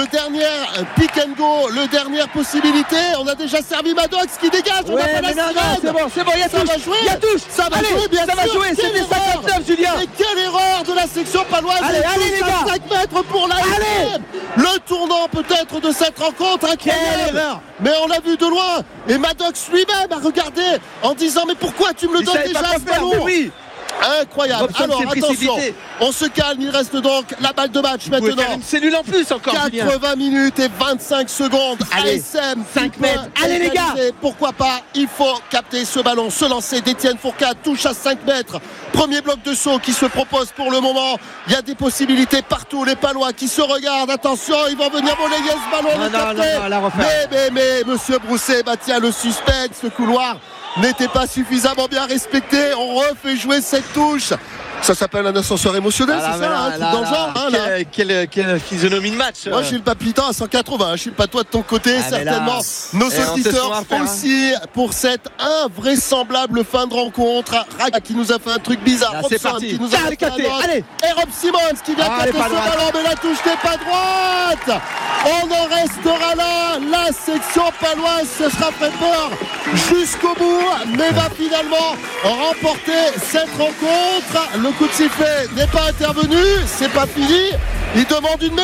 le dernier pick and go, le dernière possibilité. On a déjà servi Maddox qui dégage. On a pas la sirène. C'est bon, il y a touche. Il y a touche. Ça va jouer, bien sûr. Ça va jouer, c'était 59, Julien. Et quelle erreur de la section paloise. Allez, les gars. 5 mètres pour la le tournant peut-être de cette rencontre. Quelle erreur. Mais on l'a vu de loin. Et Maddox lui-même a regardé en disant mais pourquoi tu me le donnes déjà ce ballon? Oui. Incroyable. Robson, alors attention, précipité. On se calme, il reste donc la balle de match maintenant. Faire une cellule en plus encore. 80 minutes et 25 secondes. Allez, ASM 5 mètres. Allez les gars. Pourquoi pas? Il faut capter ce ballon, se lancer. d'Étienne Fourcade touche à 5 mètres. Premier bloc de saut qui se propose pour le moment. Il y a des possibilités partout. Les Palois qui se regardent. Attention, ils vont venir relayer ce ballon. Mais Monsieur Brousset, tiens, le suspense, ce couloir n'était pas suffisamment bien respecté. On refait jouer cette touche. Ça s'appelle un ascenseur émotionnel, c'est ça, un truc dans le genre. Quelle physionomie de match. Moi, j'ai le palpitant à 180. Je sais pas toi de ton côté, certainement. Nos auditeurs aussi pour cette invraisemblable fin de rencontre. Rack qui nous a fait un truc bizarre. C'est parti. Qui nous a fait et Rob Simmons qui vient capter ce ballon, mais la touche n'est pas droite. On en restera là. La section paloise, ce sera Fredbord jusqu'au bout, mais va finalement remporter cette rencontre. Le coup de sifflet n'est pas intervenu, c'est pas fini. Il demande une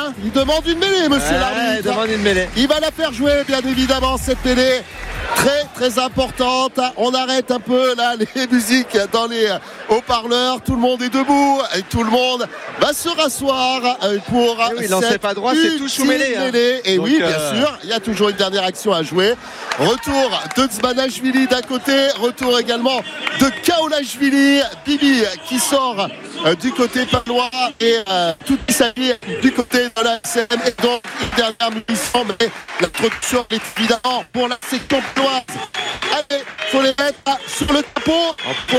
mêlée, monsieur l'arbitre. Il demande une mêlée. Il va la faire jouer, bien évidemment, cette mêlée. Très très importante. On arrête un peu là les musiques dans les haut-parleurs. Tout le monde est debout et tout le monde va se rasseoir pour cette pas droit, c'est touche ou mêlée. Et donc, oui, bien sûr, il y a toujours une dernière action à jouer. Retour de Zmanashvili d'un côté, retour également de Kaolashvili. Bibi qui sort du côté palois et tout qui s'allie du côté de la SM. Et donc une dernière munition, mais l'introduction est évidemment pour la section paloise. Allez, faut les mettre sur le capot pour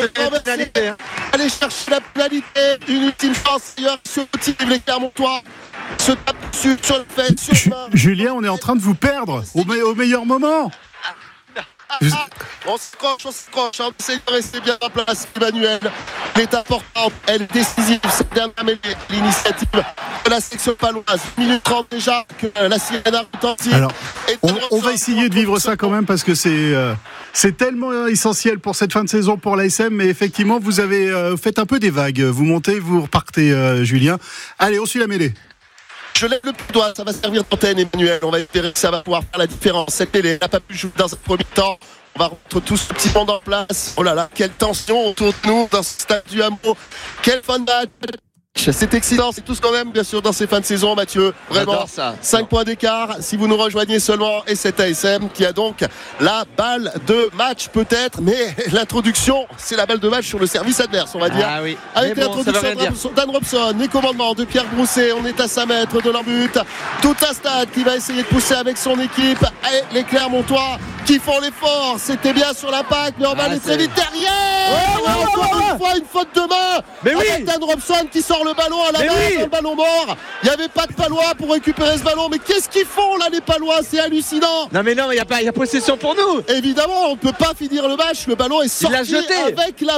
aller chercher la pénalité. Une ultime chance ailleurs ce petit les Clermontois se tape dessus sur le fait, sur le main. Julien, on est en train de vous perdre au meilleur moment. On se croche, on essaie de rester bien en place. Emmanuel, elle est importante, elle est décisive, cette dernière mêlée, l'initiative de la section paloise. 1 minute 30 déjà que la sirène a retenti. Alors, on va essayer de vivre ça quand même parce que c'est tellement essentiel pour cette fin de saison pour l'ASM, mais effectivement vous avez fait un peu des vagues. Vous montez, vous repartez, Julien. Allez, on suit la mêlée. Je lève le petit doigt, ça va servir d'antenne, Emmanuel. On va espérer que ça va pouvoir faire la différence. Cette mêlée n'a pas pu jouer dans un premier temps. On va remettre tout ce petit monde en place. Oh là là, quelle tension autour de nous dans ce stade du Hameau. Quel fin de match. C'est excitant, c'est tous quand même, bien sûr, dans ces fins de saison, Mathieu. Vraiment, 5 points d'écart si vous nous rejoignez seulement. Et cette ASM qui a donc la balle de match, peut-être. Mais l'introduction, c'est la balle de match sur le service adverse, on va dire. Ah oui. Avec l'introduction d'Anne Robson, les commandements de Pierre Brousset. On est à 5 mètres de leur but. Tout un stade qui va essayer de pousser avec son équipe. Et les Clermontois qui font l'effort. C'était bien sur l'impact, mais on va aller très vite derrière. Encore une fois, une faute de main. Mais oui. Avec Anne Robson qui sort le ballon à la main, dans le ballon mort. Il n'y avait pas de Palois pour récupérer ce ballon. Mais qu'est-ce qu'ils font là, les Palois? C'est hallucinant. Non, mais il y a possession pour nous. Évidemment, on ne peut pas finir le match. Le ballon est sorti avec la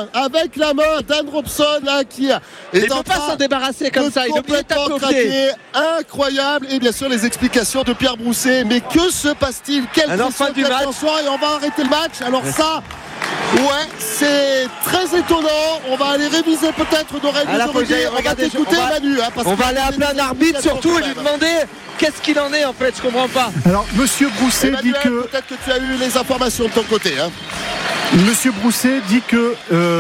main d'Anne Robson là, qui il ne peut pas s'en débarrasser comme ça. Il est craqué. Incroyable. Et bien sûr, les explications de Pierre Brousset. Mais que se passe-t-il? Quelle pression du match. Et on va arrêter le match. Alors ça, ouais, c'est très étonnant. On va aller réviser peut-être nos règles d'origine. On va t'écouter, Manu. On va aller appeler un arbitre surtout et lui demander qu'est-ce qu'il en est en fait. Je comprends pas. Alors, Monsieur Brousset dit que... Peut-être que tu as eu les informations de ton côté. Monsieur Brousset dit que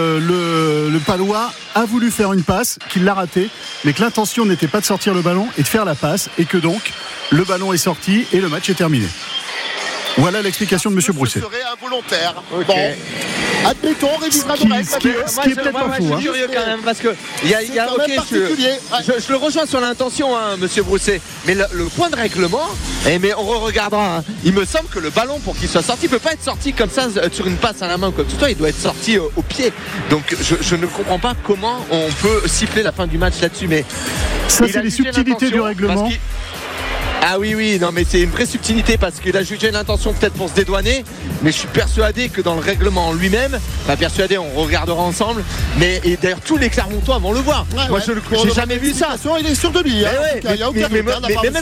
le Palois a voulu faire une passe, qu'il l'a ratée, mais que l'intention n'était pas de sortir le ballon et de faire la passe, et que donc le ballon est sorti et le match est terminé. Voilà l'explication de Monsieur Brousset. Ce serait involontaire. Okay. Bon, admettons, on révisera nos règles. Ce qui est peut-être pas faux. Je suis curieux quand même parce que je le rejoins sur l'intention, Monsieur Brousset. Mais le point de règlement, mais on regardera. Il me semble que le ballon, pour qu'il soit sorti, il peut pas être sorti comme ça sur une passe à la main ou quoi que ce soit. Il doit être sorti au pied. Donc je ne comprends pas comment on peut siffler la fin du match là-dessus. Mais ça, c'est les subtilités du règlement. Ah oui, non mais c'est une vraie subtilité parce qu'il a jugé l'intention peut-être pour se dédouaner, mais je suis persuadé que dans le règlement en lui-même, pas persuadé, on regardera ensemble, mais et d'ailleurs tous les Clermontois vont le voir. Moi je n'ai jamais vu ça. Il est sûr de lui. Mais même